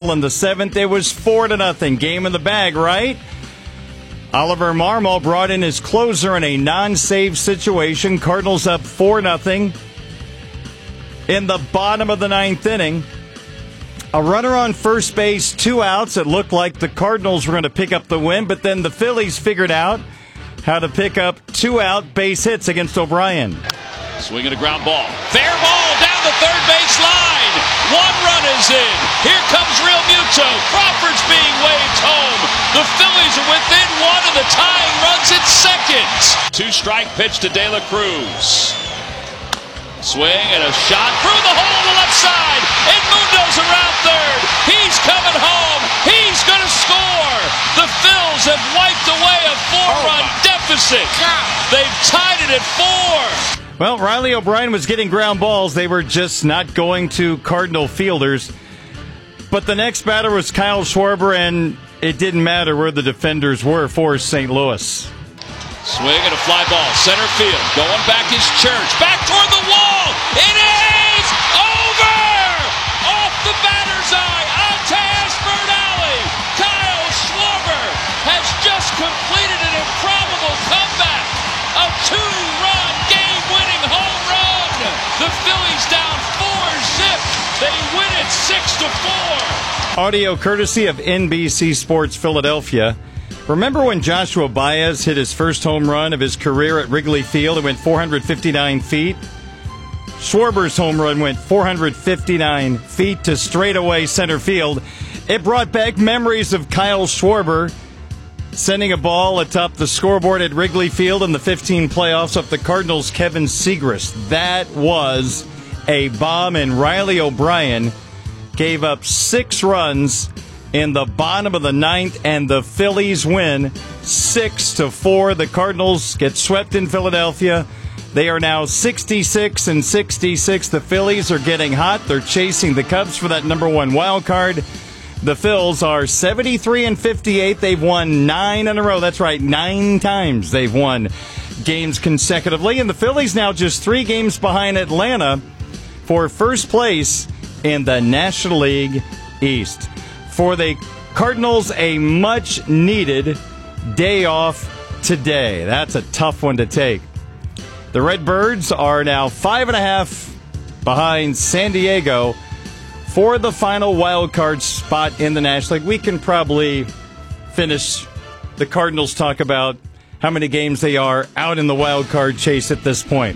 battle in the seventh. It was 4-0. Game in the bag, right? Oliver Marmol brought in his closer in a non-save situation. Cardinals up 4-0 in the bottom of the ninth inning. A runner on first base, 2 outs. It looked like the Cardinals were going to pick up the win, but then the Phillies figured out how to pick up 2-out base hits against O'Brien. Swinging a ground ball. Fair ball down the third base line. 1 run is in. Here comes Real Muto. Crawford's being waved home. The Phillies are within 1 of the tying runs at second. 2-strike pitch to De La Cruz. Swing and a shot through the hole to the left side. Edmundo's around third. He's coming home. He's going to score. The Phils have wiped away a 4-run deficit. They've tied it at 4. Well, Riley O'Brien was getting ground balls. They were just not going to Cardinal fielders. But the next batter was Kyle Schwarber, and it didn't matter where the defenders were for St. Louis. Swing and a fly ball, center field. Going back is Church. Back toward the wall. It is over! Off the batter's eye, onto Ashford Alley. Kyle Schwarber has just completed an improbable comeback. A 2-run game-winning home run. The Phillies down 4-zip. They win it 6-4. Audio courtesy of NBC Sports Philadelphia. Remember when Joshua Baez hit his first home run of his career at Wrigley Field? It went 459 feet. Schwarber's home run went 459 feet to straightaway center field. It brought back memories of Kyle Schwarber sending a ball atop the scoreboard at Wrigley Field in the 15 playoffs up the Cardinals' Kevin Segras. That was a bomb, and Riley O'Brien gave up 6 runs in the bottom of the ninth, and the Phillies win 6-4. The Cardinals get swept in Philadelphia. They are now 66-66. The Phillies are getting hot. They're chasing the Cubs for that number 1 wild card. The Phils are 73-58. They've won 9 in a row. That's right, 9 times they've won games consecutively. And the Phillies now just 3 games behind Atlanta for first place in the National League East. For the Cardinals, a much-needed day off today. That's a tough one to take. The Redbirds are now 5.5 behind San Diego for the final wild card spot in the National League. We can probably finish the Cardinals talk about how many games they are out in the wild card chase at this point.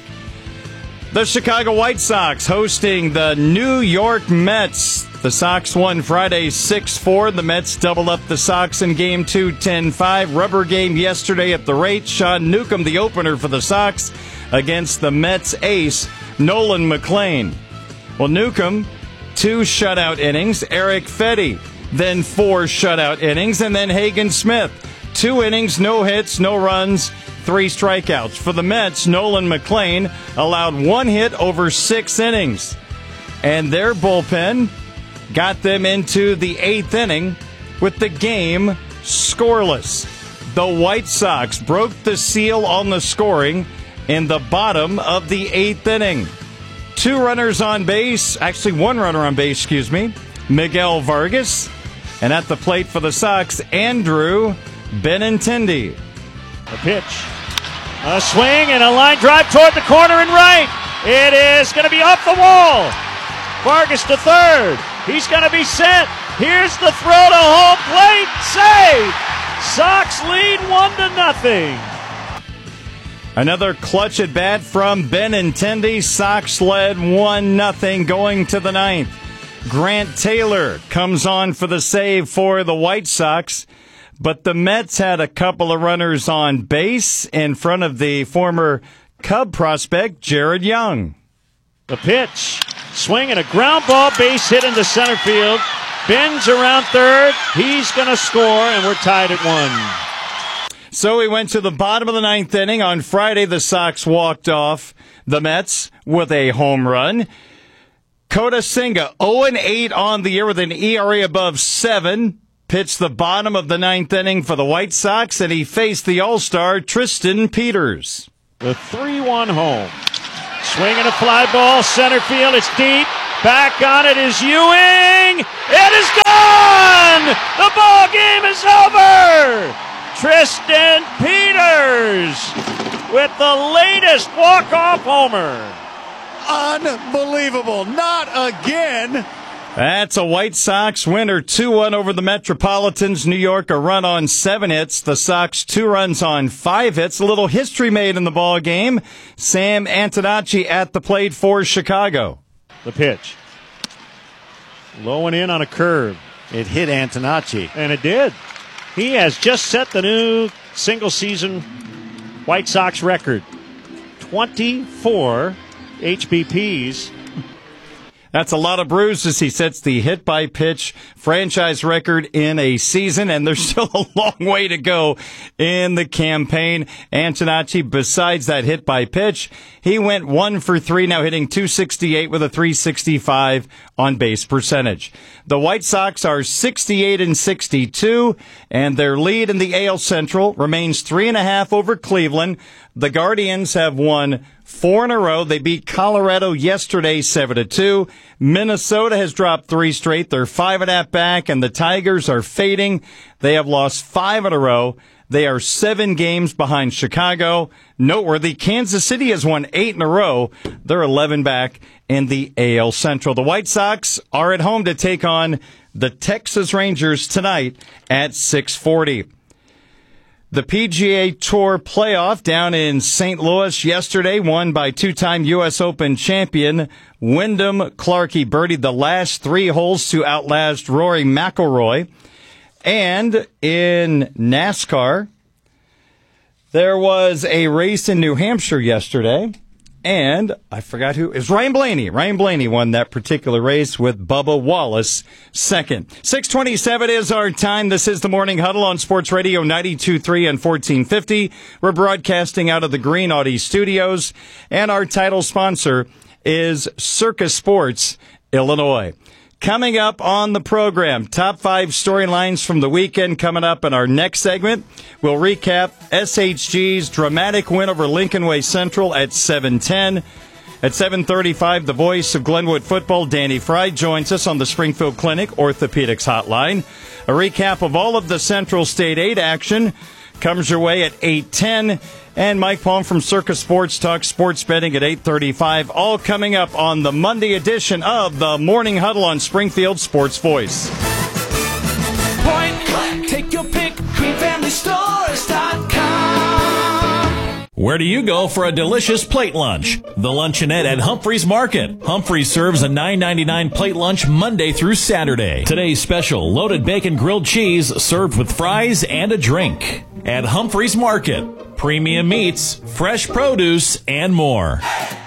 The Chicago White Sox hosting the New York Mets. The Sox won Friday 6-4. The Mets doubled up the Sox in Game 2, 10-5. Rubber game yesterday at the rate. Sean Newcomb, the opener for the Sox, against the Mets ace, Nolan McLean. Well, Newcomb, 2 shutout innings. Eric Fedde, then 4 shutout innings. And then Hagen Smith, 2 innings, no hits, no runs, 3 strikeouts. For the Mets, Nolan McLean allowed 1 hit over 6 innings. And their bullpen got them into the 8th inning with the game scoreless. The White Sox broke the seal on the scoring in the bottom of the 8th inning. 2 runners on base, actually 1 runner on base, Miguel Vargas. And at the plate for the Sox, Andrew Benintendi. A pitch, a swing, and a line drive toward the corner and right. It is going to be off the wall. Vargas to third. He's going to be sent. Here's the throw to home plate. Save. Sox lead 1-0. Another clutch at bat from Benintendi. Sox led 1-0 going to the 9th. Grant Taylor comes on for the save for the White Sox. But the Mets had a couple of runners on base in front of the former Cub prospect, Jared Young. The pitch. Swing and a ground ball, base hit into center field. Bends around third. He's going to score, and we're tied at 1. So we went to the bottom of the 9th inning. On Friday, the Sox walked off the Mets with a home run. Kota Senga, 0-8 on the year with an ERA above 7. Pitched the bottom of the 9th inning for the White Sox, and he faced the All-Star Tristan Peters. The 3-1 home. Swing and a fly ball, center field. It's deep. Back on it is Ewing. It is gone! with the latest walk-off homer. Unbelievable. Not again. That's a White Sox winner, 2-1 over the Metropolitans. New York a run on 7 hits. The Sox 2 runs on 5 hits. A little history made in the ball game. Sam Antonacci at the plate for Chicago. The pitch. Low and in on a curve. It hit Antonacci. And it did. He has just set the new single-season White Sox record. 24 HBPs. That's a lot of bruises. He sets the hit-by-pitch franchise record in a season, and there's still a long way to go in the campaign. Antonacci, besides that hit-by-pitch, he went 1 for 3, now hitting .268 with a .365 on-base percentage. The White Sox are 68-62, and their lead in the AL Central remains 3.5 over Cleveland. The Guardians have won 4 in a row. They beat Colorado yesterday 7-2. Minnesota has dropped 3 straight. They're 5.5 back, and the Tigers are fading. They have lost 5 in a row. They are 7 games behind Chicago. Noteworthy, Kansas City has won 8 in a row. They're 11 back in the AL Central. The White Sox are at home to take on the Texas Rangers tonight at 6:40. The PGA Tour playoff down in St. Louis yesterday, won by 2-time U.S. Open champion Wyndham Clark. He birdied the last 3 holes to outlast Rory McIlroy. And in NASCAR, there was a race in New Hampshire yesterday. And I forgot who. It was Ryan Blaney. Ryan Blaney won that particular race with Bubba Wallace second. 6:27 is our time. This is the Morning Huddle on Sports Radio 92.3 and 1450. We're broadcasting out of the Green Audi Studios. And our title sponsor is Circus Sports, Illinois. Coming up on the program, top 5 storylines from the weekend coming up in our next segment. We'll recap SHG's dramatic win over Lincoln Way Central at 7:10. At 7:35, the voice of Glenwood football, Danny Fry, joins us on the Springfield Clinic Orthopedics Hotline. A recap of all of the Central State 8 action comes your way at 8:10. And Mike Palm from Circus Sports talks sports betting at 8:35. All coming up on the Monday edition of the Morning Huddle on Springfield Sports Voice. Point click, take your pick, QueenFamilyStores.com. Where do you go for a delicious plate lunch? The Luncheonette at Humphreys Market. Humphreys serves a $9.99 plate lunch Monday through Saturday. Today's special, loaded bacon grilled cheese served with fries and a drink. At Humphreys Market. Premium meats, fresh produce, and more.